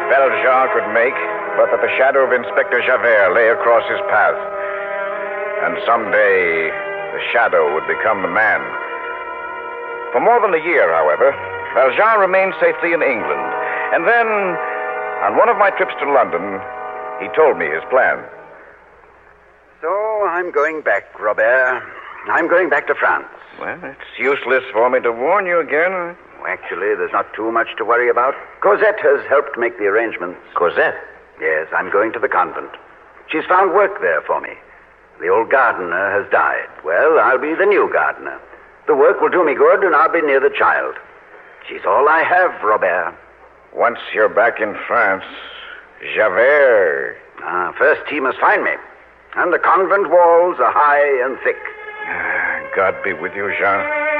Valjean could make, but that the shadow of Inspector Javert lay across his path. And someday, the shadow would become the man. For more than a year, however, Valjean remained safely in England. And then, on one of my trips to London, he told me his plan. So, I'm going back, Robert. I'm going back to France. Well, it's useless for me to warn you again. Actually, there's not too much to worry about. Cosette has helped make the arrangements. Cosette? Yes, I'm going to the convent. She's found work there for me. The old gardener has died. Well, I'll be the new gardener. The work will do me good, and I'll be near the child. She's all I have, Robert. Once you're back in France, Javert... First he must find me. And the convent walls are high and thick. God be with you, Jean.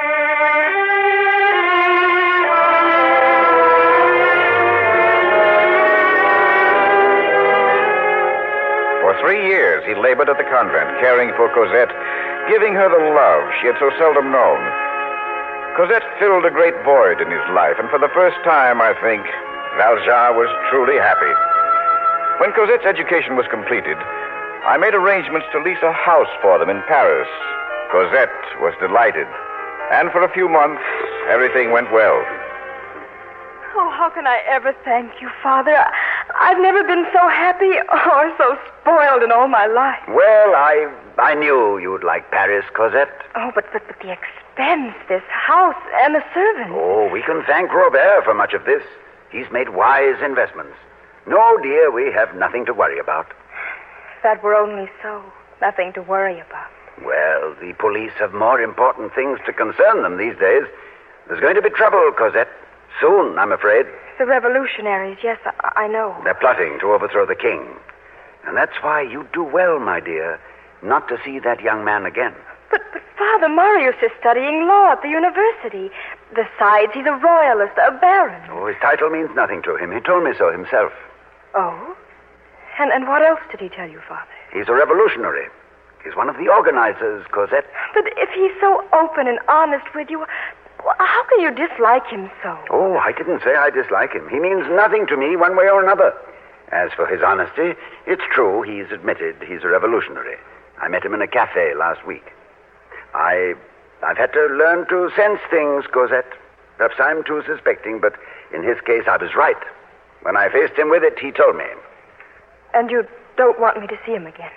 For 3 years, he labored at the convent, caring for Cosette, giving her the love she had so seldom known. Cosette filled a great void in his life, and for the first time, I think, Valjean was truly happy. When Cosette's education was completed, I made arrangements to lease a house for them in Paris. Cosette was delighted, and for a few months, everything went well. Oh, how can I ever thank you, Father? I've never been so happy or so spoiled in all my life. Well, I knew you'd like Paris, Cosette. Oh, but the expense, this house, and the servants. Oh, we can thank Robert for much of this. He's made wise investments. No, dear, we have nothing to worry about. If that were only so. Nothing to worry about. Well, the police have more important things to concern them these days. There's going to be trouble, Cosette. Soon, I'm afraid. The revolutionaries, yes, I know. They're plotting to overthrow the king. And that's why you do well, my dear, not to see that young man again. But Father, Marius is studying law at the university. Besides, he's a royalist, a baron. Oh, his title means nothing to him. He told me so himself. Oh? And what else did he tell you, Father? He's a revolutionary. He's one of the organizers, Cosette. But if he's so open and honest with you, how can you dislike him so? Oh, I didn't say I dislike him. He means nothing to me one way or another. As for his honesty, it's true he's admitted he's a revolutionary. I met him in a cafe last week. I've had to learn to sense things, Cosette. Perhaps I'm too suspecting, but in his case I was right. When I faced him with it, he told me. And you don't want me to see him again?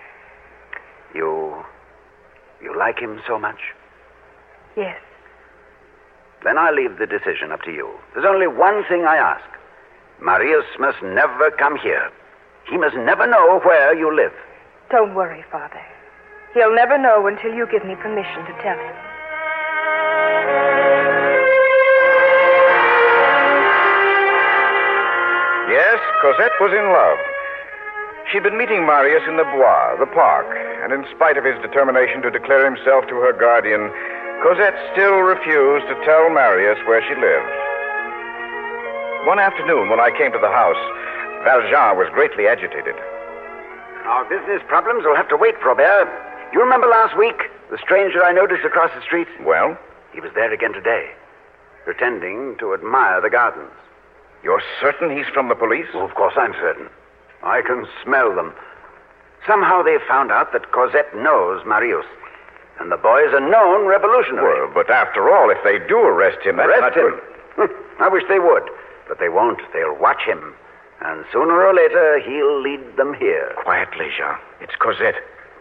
You like him so much? Yes. Then I'll leave the decision up to you. There's only one thing I ask. Marius must never come here. He must never know where you live. Don't worry, Father. He'll never know until you give me permission to tell him. Yes, Cosette was in love. She'd been meeting Marius in the Bois, the park, and in spite of his determination to declare himself to her guardian, Cosette still refused to tell Marius where she lived. One afternoon, when I came to the house, Valjean was greatly agitated. Our business problems will have to wait, Robert. You remember last week, the stranger I noticed across the street? Well? He was there again today, pretending to admire the gardens. You're certain he's from the police? Oh, of course I'm certain. I can smell them. Somehow they've found out that Cosette knows Marius. And the boy's a known revolutionary. Well, but after all, if they do arrest him, that's arrest not him? I wish they would. But they won't. They'll watch him. And sooner or later, he'll lead them here. Quietly, Jean. It's Cosette.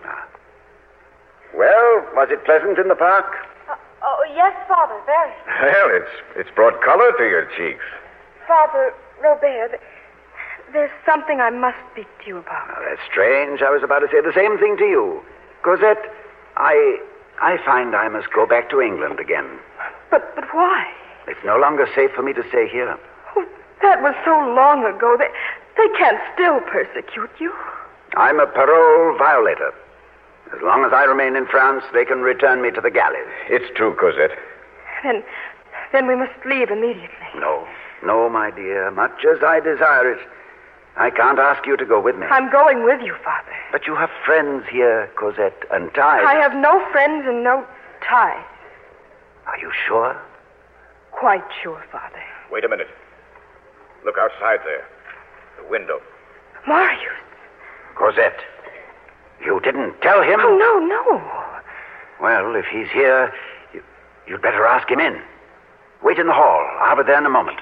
Well, was it pleasant in the park? Oh, yes, Father, very. Well, it's brought color to your cheeks. Father, Robert, there's something I must speak to you about. Oh, that's strange. I was about to say the same thing to you. Cosette, I find I must go back to England again. But why? It's no longer safe for me to stay here. Oh, that was so long ago. They can't still persecute you. I'm a parole violator. As long as I remain in France, they can return me to the galleys. It's true, Cosette. Then we must leave immediately. No, my dear. Much as I desire it, I can't ask you to go with me. I'm going with you, Father. But you have friends here, Cosette, and ties. I have no friends and no ties. Are you sure? Quite sure, Father. Wait a minute. Look outside there. The window. Marius. Cosette, you didn't tell him? Oh, no. Well, if he's here, you'd better ask him in. Wait in the hall. I'll be there in a moment.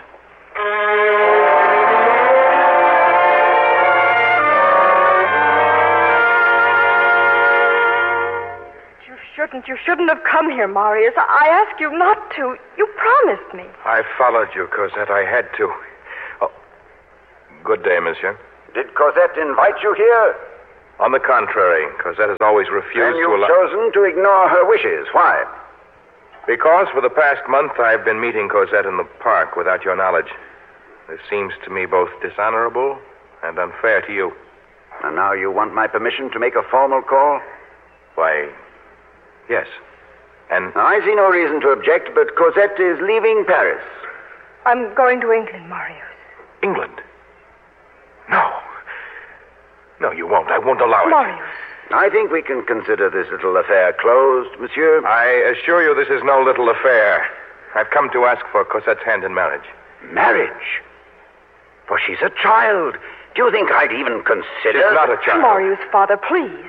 You shouldn't have come here, Marius. I asked you not to. You promised me. I followed you, Cosette. I had to. Oh. Good day, monsieur. Did Cosette invite you here? On the contrary, Cosette has always refused Then you've to allow... chosen to ignore her wishes. Why? Because for the past month I've been meeting Cosette in the park without your knowledge. This seems to me both dishonorable and unfair to you. And now you want my permission to make a formal call? Why, yes. And... Now, I see no reason to object, but Cosette is leaving Paris. I'm going to England, Marius. England? No. No, you won't. I won't allow it. Marius. I think we can consider this little affair closed, monsieur. I assure you this is no little affair. I've come to ask for Cosette's hand in marriage. Marriage? For she's a child. Do you think I'd even consider... She's not a child. Marius, father, please.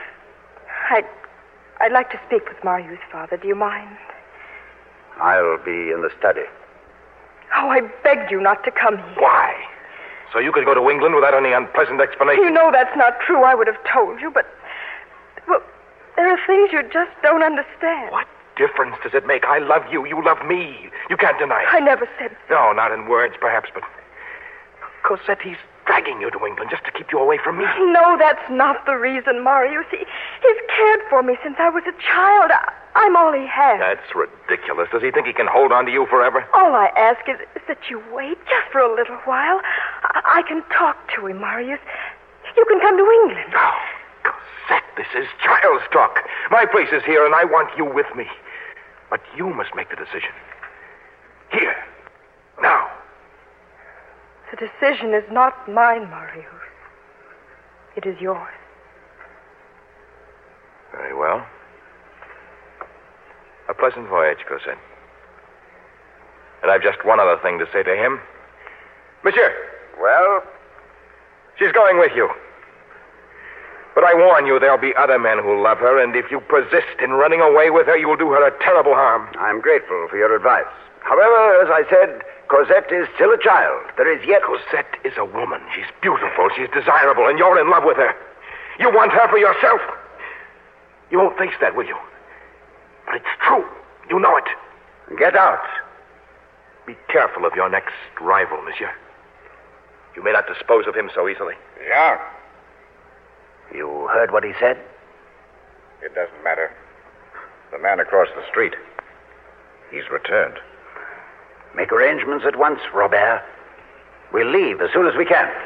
I'd like to speak with Marius, father. Do you mind? I'll be in the study. Oh, I begged you not to come here. Why? So you could go to England without any unpleasant explanation? You know that's not true. I would have told you, but... Well, there are things you just don't understand. What difference does it make? I love you. You love me. You can't deny it. I never said so. No, not in words, perhaps, but... Cosette, he's dragging you to England just to keep you away from me. No, that's not the reason, Marius. He's cared for me since I was a child. I'm all he has. That's ridiculous. Does he think he can hold on to you forever? All I ask is that you wait just for a little while. I can talk to him, Marius. You can come to England. Oh, Cosette, this is child's talk. My place is here, and I want you with me. But you must make the decision. Here. Now. The decision is not mine, Marius. It is yours. Very well. A pleasant voyage, Cosette. And I've just one other thing to say to him. Monsieur. Well? She's going with you. But I warn you, there'll be other men who love her, and if you persist in running away with her, you will do her a terrible harm. I'm grateful for your advice. However, as I said, Cosette is still a child. There is yet... Cosette is a woman. She's beautiful. She's desirable, and you're in love with her. You want her for yourself. You won't face that, will you? But it's true. You know it. Get out. Be careful of your next rival, monsieur. You may not dispose of him so easily. Yeah. You heard what he said? It doesn't matter. The man across the street. He's returned. Make arrangements at once, Robert. We'll leave as soon as we can.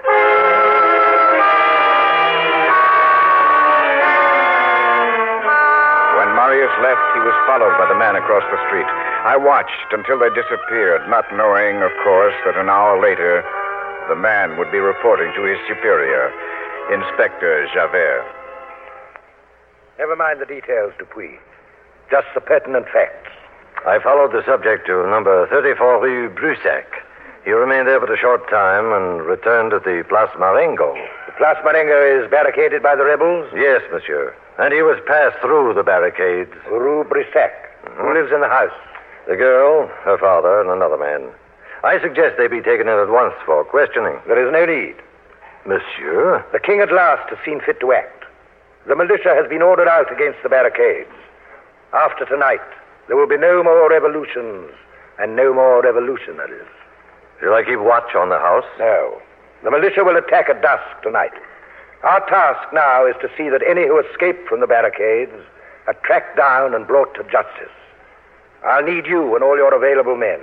When Marius left, he was followed by the man across the street. I watched until they disappeared, not knowing, of course, that an hour later, the man would be reporting to his superior, Inspector Javert. Never mind the details, Dupuis. Just the pertinent facts. I followed the subject to number 34 Rue Brussac. He remained there but a short time and returned to the Place Marengo. The Place Marengo is barricaded by the rebels? Yes, monsieur. And he was passed through the barricades. Rue Brussac. Who lives in the house? The girl, her father, and another man. I suggest they be taken in at once for questioning. There is no need. Monsieur? The king at last has seen fit to act. The militia has been ordered out against the barricades. After tonight, there will be no more revolutions and no more revolutionaries. Shall I keep watch on the house? No. The militia will attack at dusk tonight. Our task now is to see that any who escape from the barricades are tracked down and brought to justice. I'll need you and all your available men.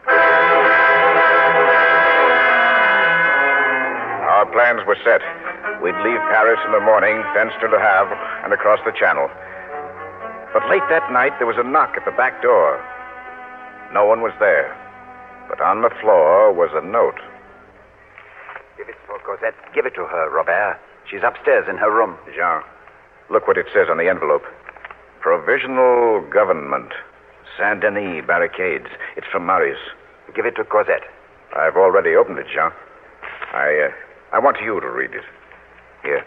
Our plans were set. We'd leave Paris in the morning, thence to Le Havre, and across the Channel. But late that night, there was a knock at the back door. No one was there. But on the floor was a note. If it's for Cosette, give it to her, Robert. She's upstairs in her room. Jean, look what it says on the envelope. Provisional Government. Saint-Denis Barricades. It's from Marius. Give it to Cosette. I've already opened it, Jean. I want you to read it. Here.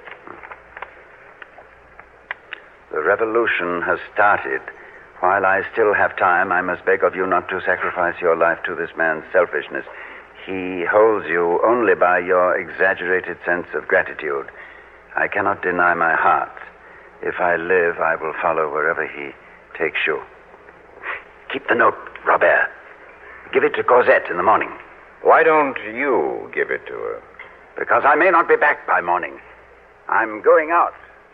The revolution has started. While I still have time, I must beg of you not to sacrifice your life to this man's selfishness. He holds you only by your exaggerated sense of gratitude. I cannot deny my heart. If I live, I will follow wherever he takes you. Keep the note, Robert. Give it to Cosette in the morning. Why don't you give it to her? Because I may not be back by morning. I'm going out.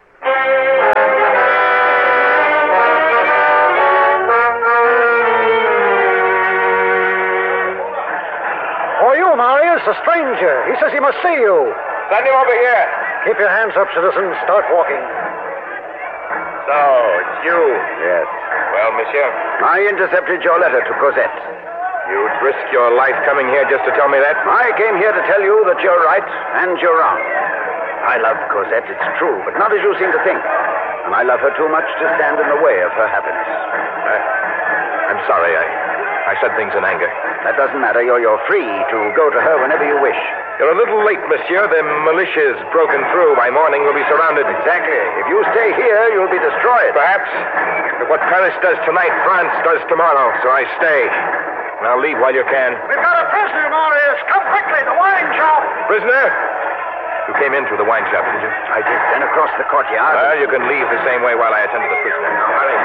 For you, Marius, a stranger. He says he must see you. Send him over here. Keep your hands up, citizens. Start walking. So, it's you. Yes. Well, monsieur, I intercepted your letter to Cosette. you'd risk your life coming here just to tell me that? I came here to tell you that you're right and you're wrong. I love Cosette, it's true, but not as you seem to think. And I love her too much to stand in the way of her happiness. I'm sorry. I said things in anger. That doesn't matter. You're free to go to her whenever you wish. You're a little late, monsieur. The militia's broken through. By morning, we'll be surrounded. Exactly. If you stay here, you'll be destroyed. Perhaps. But what Paris does tonight, France does tomorrow. So I stay. Now leave while you can. We've got a prisoner, Marius. Come quickly, the wine shop. Prisoner? You came in through the wine shop, didn't you? I did. Then across the courtyard. Well, you can leave the same way while I attend to the prisoner. Now, hurry.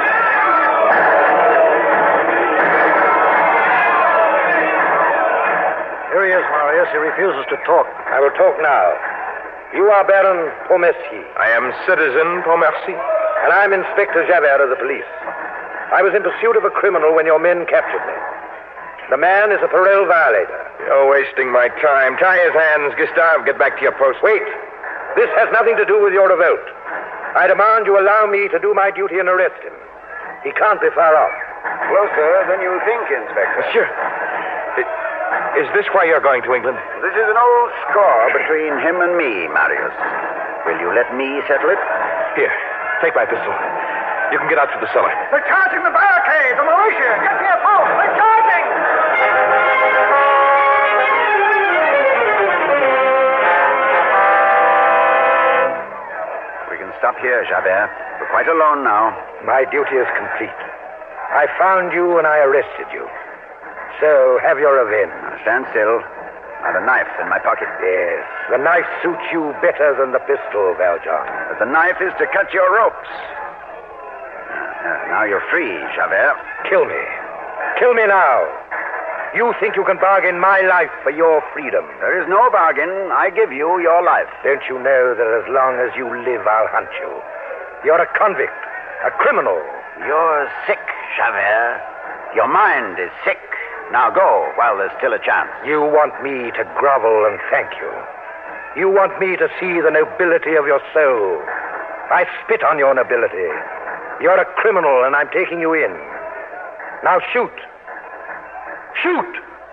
Here he is, Marius. He refuses to talk. I will talk now. You are Baron Pontmercy. I am Citizen Pontmercy. And I'm Inspector Javert of the police. I was in pursuit of a criminal when your men captured me. The man is a parole violator. You're wasting my time. Tie his hands, Gustave. Get back to your post. Wait. This has nothing to do with your revolt. I demand you allow me to do my duty and arrest him. He can't be far off. Closer than you think, Inspector. Monsieur, is this why you're going to England? This is an old score between him and me, Marius. Will you let me settle it? Here, take my pistol. You can get out through the cellar. They're charging the barricade, the militia. Get to your post. They're charging. We can stop here, Javert. We're quite alone now. My duty is complete. I found you and I arrested you. So, have your revenge. Now, stand still. I've a knife in my pocket. Yes, the knife suits you better than the pistol, Valjean. But the knife is to cut your ropes. Now you're free, Javert. Kill me. Kill me now. You think you can bargain my life for your freedom. There is no bargain. I give you your life. Don't you know that as long as you live, I'll hunt you? You're a convict, a criminal. You're sick, Javert. Your mind is sick. Now go while there's still a chance. You want me to grovel and thank you. You want me to see the nobility of your soul. I spit on your nobility. You're a criminal, and I'm taking you in. Now shoot. Shoot!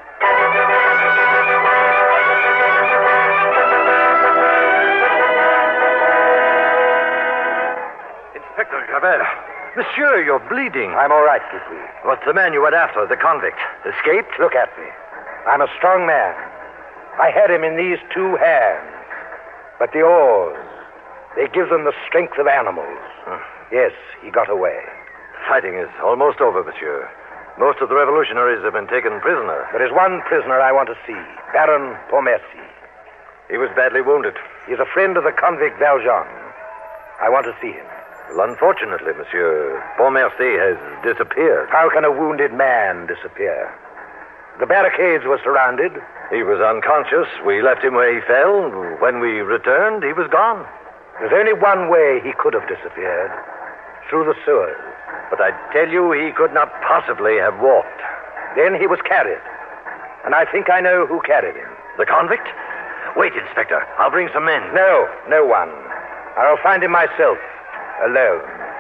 Inspector Javert. Monsieur, you're bleeding. I'm all right, Dupuy. What's the man you went after, the convict? Escaped? Look at me. I'm a strong man. I had him in these two hands. But the oars, they give them the strength of animals. Yes, he got away. Fighting is almost over, monsieur. Most of the revolutionaries have been taken prisoner. There is one prisoner I want to see, Baron Pontmercy. He was badly wounded. He's a friend of the convict Valjean. I want to see him. Well, unfortunately, monsieur, Pontmercy has disappeared. How can a wounded man disappear? The barricades were surrounded. He was unconscious. We left him where he fell. When we returned, he was gone. There's only one way he could have disappeared. Through the sewers. But I tell you, he could not possibly have walked. Then he was carried. And I think I know who carried him. The convict? Wait, Inspector. I'll bring some men. No, no one. I'll find him myself. Alone.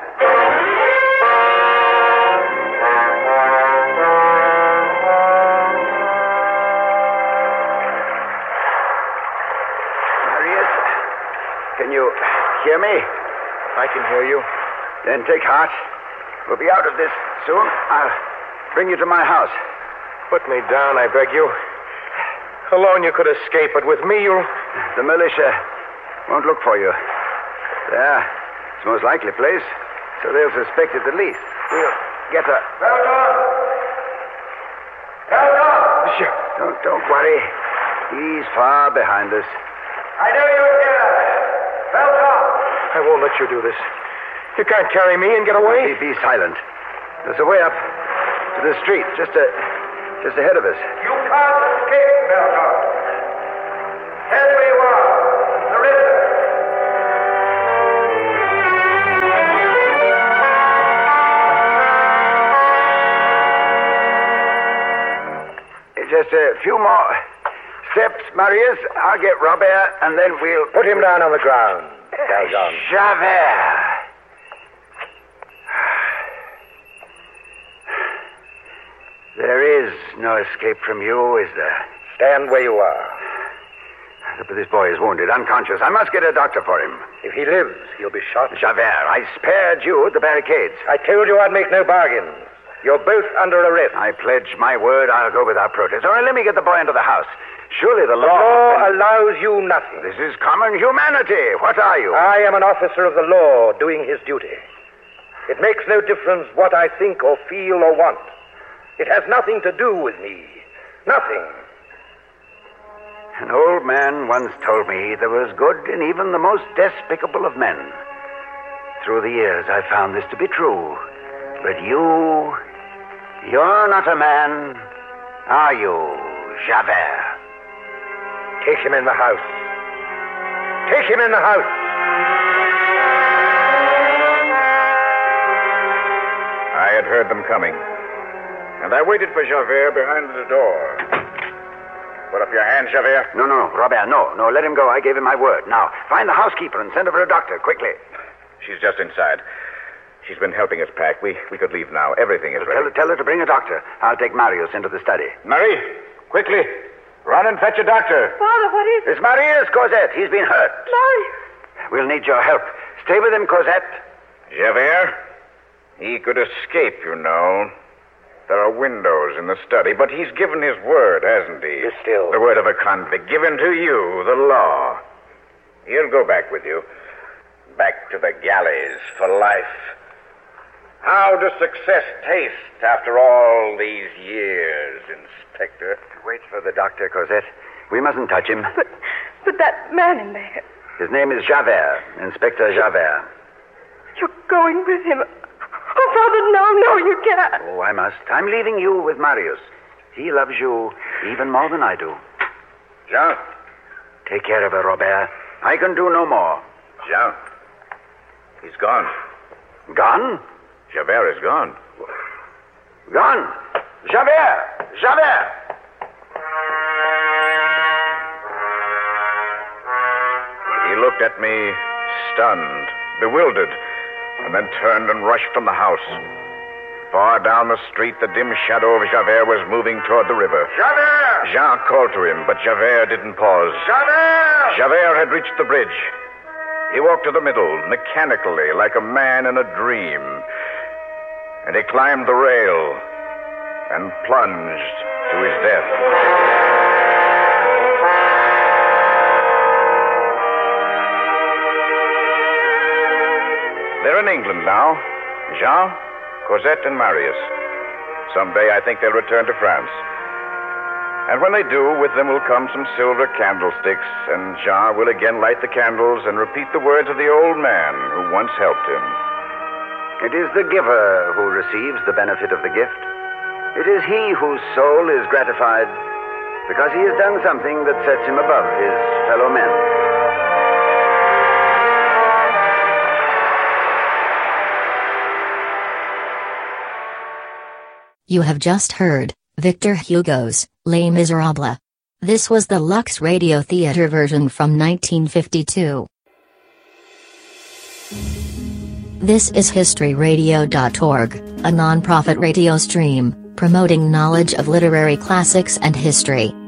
Marius, can you hear me? I can hear you. Then take heart. We'll be out of this soon. I'll bring you to my house. Put me down, I beg you. Alone you could escape, but with me you'll... The militia won't look for you. There. It's the most likely place, so they'll suspect it the least. We'll get a... Felton! Felton! Monsieur. Don't worry. He's far behind us. I know you're here. Felton! I won't let you do this. You can't carry me and get away. Be silent. There's a way up to the street, just ahead of us. You can't escape, Felton. Tell me you are. Surrender. Just a few more steps, Marius. I'll get Robert, and then we'll... Put him down on the ground. Javert. There is no escape from you, is there? Stand where you are. But this boy is wounded, unconscious. I must get a doctor for him. If he lives, he'll be shot. Javert, I spared you at the barricades. I told you I'd make no bargains. You're both under arrest. I pledge my word I'll go without protest. All right, let me get the boy into the house. Surely the The law... law allows you nothing. This is common humanity. What are you? I am an officer of the law doing his duty. It makes no difference what I think or feel or want. It has nothing to do with me. Nothing. An old man once told me there was good in even the most despicable of men. Through the years, I found this to be true. But you're not a man, are you, Javert? Take him in the house. Take him in the house. I had heard them coming, and I waited for Javert behind the door. Put up your hand, Javert. No, Robert, no, let him go. I gave him my word. Now, find the housekeeper and send her for a doctor, quickly. She's just inside. She's been helping us pack. We could leave now. Everything is ready. Tell her to bring a doctor. I'll take Marius into the study. Marie, quickly. Run and fetch a doctor. Father, what is it? It's Marius, Cosette. He's been hurt. Marius. We'll need your help. Stay with him, Cosette. Javert, he could escape, you know. There are windows in the study, but he's given his word, hasn't he? Still. The word of a convict given to you, the law. He'll go back with you. Back to the galleys for life. How does success taste after all these years, Inspector? Wait for the doctor, Cosette. We mustn't touch him. But that man in there. His name is Javert, Inspector Javert. You're going with him. Oh, Father, no, you can't. Oh, I must. I'm leaving you with Marius. He loves you even more than I do. Jean. Take care of her, Robert. I can do no more. Jean. He's gone. Gone? Javert is gone. Gone. Javert! He looked at me, stunned, bewildered, and then turned and rushed from the house. Far down the street, the dim shadow of Javert was moving toward the river. Javert! Jean called to him, but Javert didn't pause. Javert! Javert had reached the bridge. He walked to the middle, mechanically, like a man in a dream. And he climbed the rail and plunged to his death. They're in England now. Jean, Cosette, and Marius. Someday I think they'll return to France. And when they do, with them will come some silver candlesticks, and Jean will again light the candles and repeat the words of the old man who once helped him. It is the giver who receives the benefit of the gift. It is he whose soul is gratified because he has done something that sets him above his fellow men. You have just heard Victor Hugo's Les Miserables. This was the Lux Radio Theater version from 1952. This is historyradio.org, a non-profit radio stream promoting knowledge of literary classics and history.